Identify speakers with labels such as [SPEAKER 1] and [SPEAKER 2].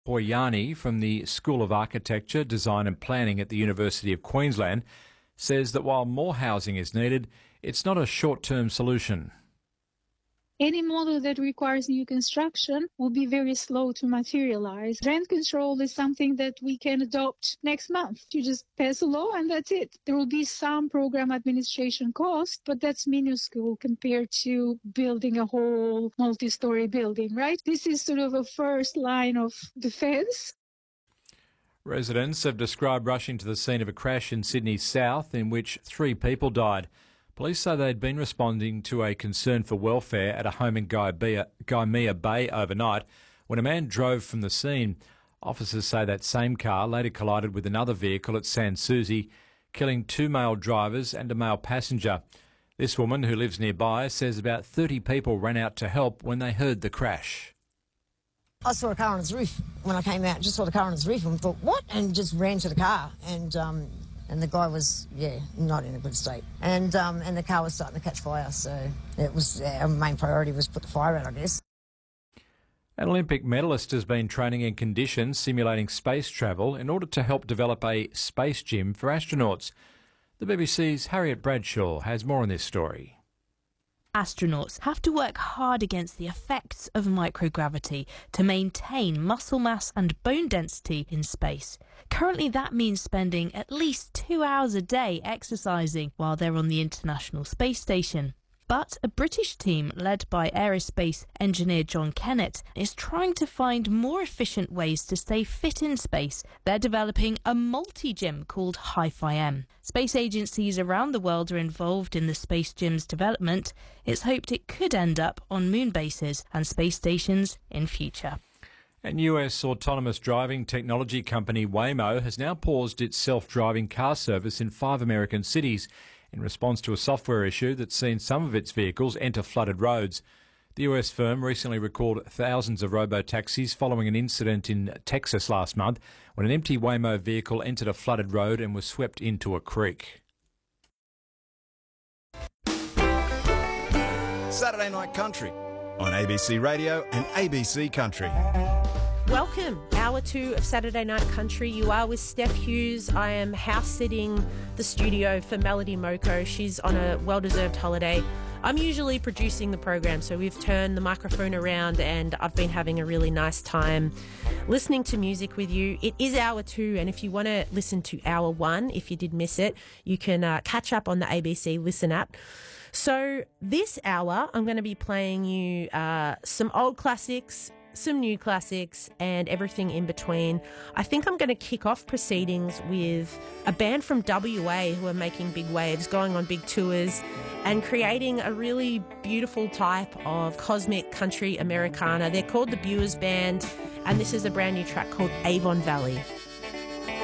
[SPEAKER 1] Poyani from the School of Architecture, Design and Planning at the University of Queensland says that while more housing is needed, it's not a short-term solution.
[SPEAKER 2] Any model that requires new construction will be very slow to materialize. Rent control is something that we can adopt next month. You just pass a law and that's it. There will be some program administration cost, but that's minuscule compared to building a whole multi-story building, right? This is sort of a first line of defense.
[SPEAKER 1] Residents have described rushing to the scene of a crash in Sydney's south in which 3 people died. Police say they'd been responding to a concern for welfare at a home in Gymea Bay overnight when a man drove from the scene. Officers say that same car later collided with another vehicle at Sans Souci, killing 2 male drivers and a male passenger. This woman, who lives nearby, says about 30 people ran out to help when they heard the crash.
[SPEAKER 3] I saw a car on its roof when I came out. Just saw the car on its roof and thought, what? And just ran to the car. And the guy was, not in a good state. And the car was starting to catch fire. So it was our main priority was put the fire out, I guess.
[SPEAKER 1] An Olympic medalist has been training in conditions simulating space travel in order to help develop a space gym for astronauts. The BBC's Harriet Bradshaw has more on this story.
[SPEAKER 4] Astronauts have to work hard against the effects of microgravity to maintain muscle mass and bone density in space. Currently, that means spending at least 2 hours a day exercising while they're on the International Space Station. But a British team led by aerospace engineer John Kennett is trying to find more efficient ways to stay fit in space. They're developing a multi-gym called Hi-Fi-M. Space agencies around the world are involved in the space gym's development. It's hoped it could end up on moon bases and space stations in future.
[SPEAKER 1] And US autonomous driving technology company Waymo has now paused its self-driving car service in 5 American cities in response to a software issue that's seen some of its vehicles enter flooded roads. The US firm recently recalled thousands of robo-taxis following an incident in Texas last month when an empty Waymo vehicle entered a flooded road and was swept into a creek.
[SPEAKER 5] Saturday Night Country on ABC Radio and ABC Country.
[SPEAKER 6] Welcome, Hour 2 of Saturday Night Country. You are with Steph Hughes. I am house-sitting the studio for Melody Moko. She's on a well-deserved holiday. I'm usually producing the program, so we've turned the microphone around and I've been having a really nice time listening to music with you. It is Hour 2, and if you want to listen to Hour 1, if you did miss it, you can catch up on the ABC Listen app. So this hour, I'm going to be playing you some old classics, some new classics, and everything in between. I think I'm going to kick off proceedings with a band from WA who are making big waves, going on big tours and creating a really beautiful type of cosmic country Americana. They're called the Buers Band, and this is a brand new track called Avon Valley.